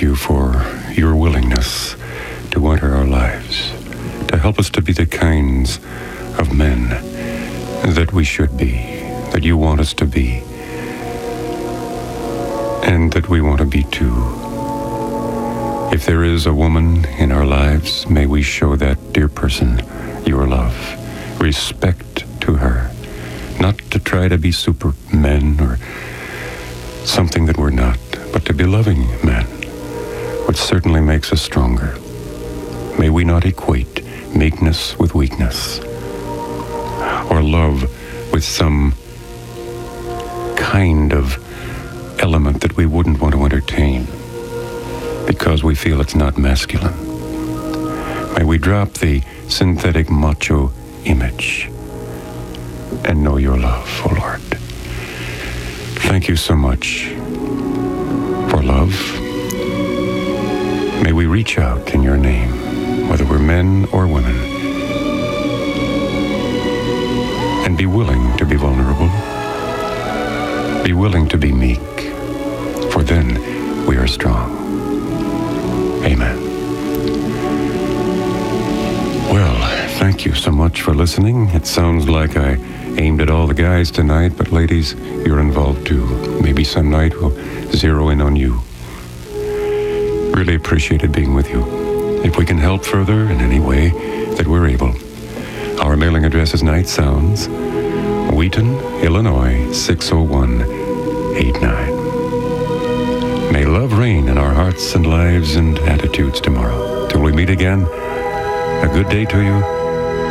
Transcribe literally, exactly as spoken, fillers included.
you for your willingness to enter our lives, to help us to be the kinds of men that we should be, that you want us to be, and that we want to be too. If there is a woman in our lives, may we show that dear person your love, respect to her, not to try to be supermen or something that we're not, but to be loving men, which certainly makes us stronger. May we not equate meekness with weakness, or love with some kind of element that we wouldn't want to entertain because we feel it's not masculine. May we drop the synthetic macho image and know your love, oh Lord. Thank you so much for love. May we reach out in your name, whether we're men or women, and be willing to be vulnerable, be willing to be meek, for then we are strong. Amen. Well, thank you so much for listening. It sounds like I aimed at all the guys tonight, but ladies, you're involved too. Maybe some night we'll zero in on you. Really appreciated being with you. If we can help further in any way that we're able, our mailing address is Night Sounds, Wheaton, Illinois, six oh one eight nine. May love reign in our hearts and lives and attitudes tomorrow. Till we meet again, a good day to you.